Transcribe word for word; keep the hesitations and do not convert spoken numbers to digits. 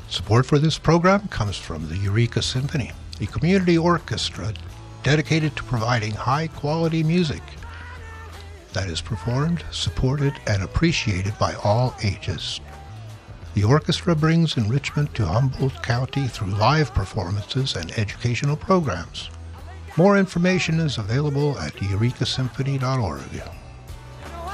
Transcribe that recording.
Support for this program comes from the Eureka Symphony, a community orchestra dedicated to providing high-quality music that is performed, supported, and appreciated by all ages. The orchestra brings enrichment to Humboldt County through live performances and educational programs. More information is available at eureka symphony dot org.